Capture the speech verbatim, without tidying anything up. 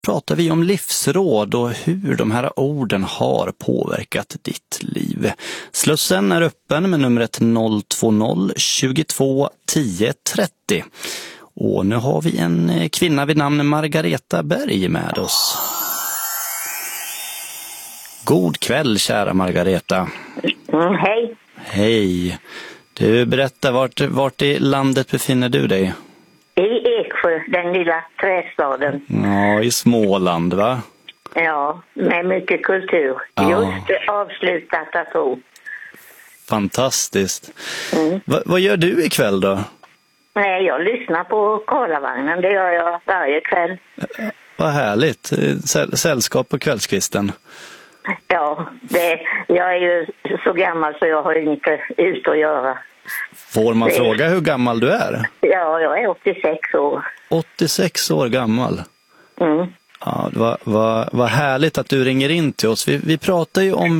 pratar vi om livsråd och hur de här orden har påverkat ditt liv. Slussen är öppen med numret noll två noll tjugotvå tio trettio. Och nu har vi en kvinna vid namn Margareta Berg med oss. God kväll, kära Margareta. Mm, hej. Hej. Du, berätta, vart, vart i landet befinner du dig? I Eksjö, den lilla trästaden. Ja, i Småland, va? Ja, med mycket kultur. Ja. Just avslutat att tro. Fantastiskt. Mm. Va, vad gör du ikväll då? Nej, jag lyssnar på Karlavagnen, det gör jag varje kväll. Vad härligt. Säll, sällskap på kvällskvisten. Ja, det, jag är ju så gammal så jag har inte ut att göra. Får man det... fråga hur gammal du är? Ja, jag är åttiosex år. åttiosex år gammal? Mm. Ja, vad, vad, vad härligt att du ringer in till oss. Vi, vi pratar ju om